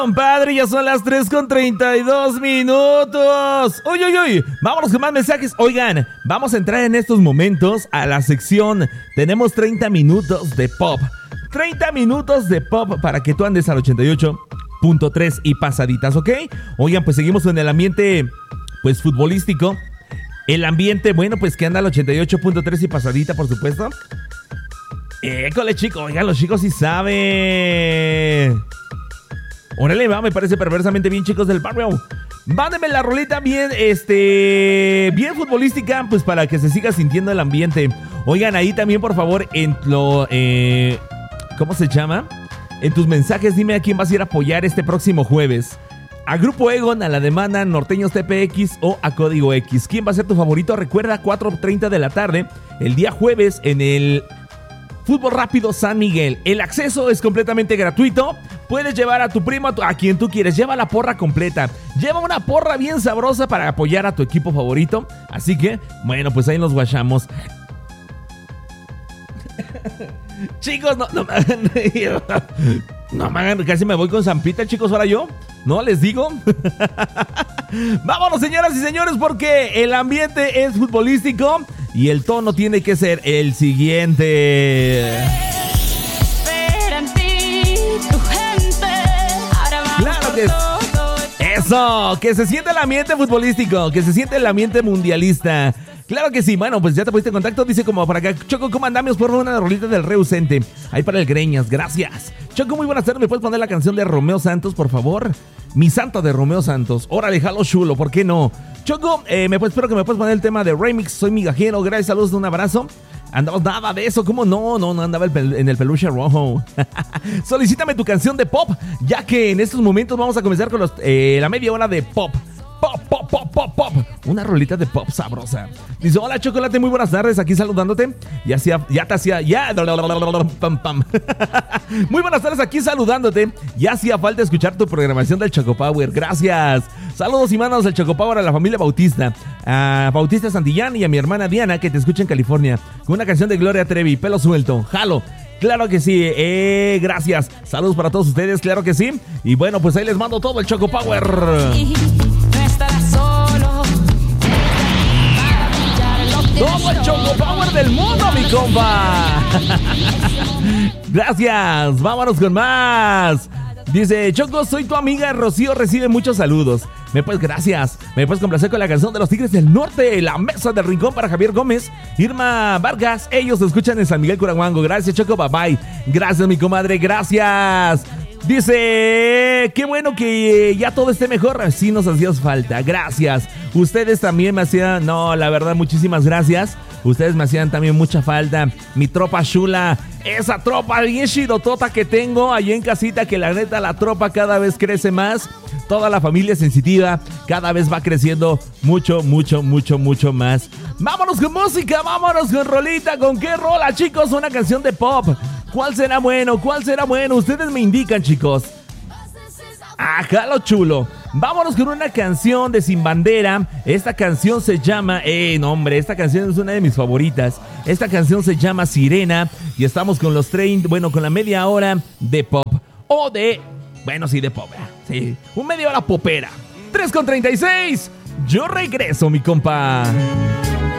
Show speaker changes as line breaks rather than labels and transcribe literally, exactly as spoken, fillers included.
Compadre, ya son las tres con treinta y dos minutos. Uy, uy, uy, vámonos con más mensajes. Oigan, vamos a entrar en estos momentos a la sección. Tenemos treinta minutos de pop. treinta minutos de pop para que tú andes al ochenta y ocho punto tres y pasaditas, ¿ok? Oigan, pues seguimos en el ambiente, pues, futbolístico. El ambiente, bueno, pues que anda al ochenta y ocho punto tres y pasadita, por supuesto. École, chicos, oigan, los chicos sí saben. Órale, va, me parece perversamente bien, chicos del barrio. Mándenme la rolita bien, este, bien futbolística, pues para que se siga sintiendo el ambiente. Oigan, ahí también, por favor, en lo, eh, ¿cómo se llama? En tus mensajes, dime a quién vas a ir a apoyar este próximo jueves. A Grupo Egon, a La Demanda, Norteños T P X o a Código X. ¿Quién va a ser tu favorito? Recuerda, cuatro treinta de la tarde, el día jueves, en el Fútbol Rápido San Miguel. El acceso es completamente gratuito. Puedes llevar a tu primo, a, tu, a quien tú quieres. Lleva la porra completa. Lleva una porra bien sabrosa para apoyar a tu equipo favorito. Así que, bueno, pues ahí nos guachamos. Chicos, no, no me hagan reír. No me hagan, casi me voy con Zampita, chicos, ahora yo. ¿No les digo? Vámonos, señoras y señores, porque el ambiente es futbolístico y el tono tiene que ser el siguiente. Claro que es. Eso, que se siente el ambiente futbolístico, que se siente el ambiente mundialista. Claro que sí, bueno, pues ya te pusiste en contacto. Dice como para acá, Choco, ¿cómo andamos? Por una rolita del Rey ausente. Ahí para el Greñas, gracias. Choco, muy buenas tardes, ¿me puedes poner la canción de Romeo Santos, por favor? Mi Santa de Romeo Santos. Órale, jalo chulo, ¿por qué no? Choco, eh, me, pues, espero que me puedas poner el tema de Remix. Soy migajero, gracias, saludos, un abrazo. Andamos nada de eso, ¿cómo no? No, no andaba el pel- en el peluche rojo. Solicítame tu canción de pop, ya que en estos momentos vamos a comenzar con los, eh, la media hora de pop. Pop, pop, pop, pop, pop. Una rolita de pop sabrosa. Dice, hola, Chocolate, muy buenas tardes, aquí saludándote. Ya, hacía, ya te hacía, ya. Pam, pam. Muy buenas tardes, aquí saludándote. Ya hacía falta escuchar tu programación del Choco Power. Gracias. Saludos y manos al Choco Power a la familia Bautista. A Bautista Santillán y a mi hermana Diana, que te escucha en California. Con una canción de Gloria Trevi, Pelo Suelto. Jalo. Claro que sí, eh, gracias. Saludos para todos ustedes, claro que sí. Y bueno, pues ahí les mando todo el Choco Power. Todo el Choco Power del mundo, mi compa. Gracias, vámonos con más. Dice, Choco, soy tu amiga Rocío, recibe muchos saludos. Me puedes, gracias. Me puedes complacer con la canción de los Tigres del Norte, La Mesa del Rincón para Javier Gómez, Irma Vargas. Ellos se escuchan en San Miguel Curahuango. Gracias, Choco, bye bye. Gracias, mi comadre, gracias. Dice, qué bueno que ya todo esté mejor. Así nos hacía falta, gracias. Ustedes también me hacían, no, la verdad, muchísimas gracias. Ustedes me hacían también mucha falta. Mi tropa chula, esa tropa bien chidotota que tengo allí en casita, que la neta la tropa cada vez crece más. Toda la familia sensitiva cada vez va creciendo mucho, mucho, mucho, mucho más. Vámonos con música, vámonos con rolita. ¿Con qué rola, chicos? Una canción de pop. ¿Cuál será bueno? ¿Cuál será bueno? Ustedes me indican, chicos. Ajá, lo chulo. Vámonos con una canción de Sin Bandera. Esta canción se llama... Eh, no, hombre, esta canción es una de mis favoritas. Esta canción se llama Sirena. Y estamos con los treinta... Bueno, con la media hora de pop. O de... Bueno, sí, de pop. ¿eh? Sí, un media hora popera. tres con treinta y seis. Yo regreso, mi compa.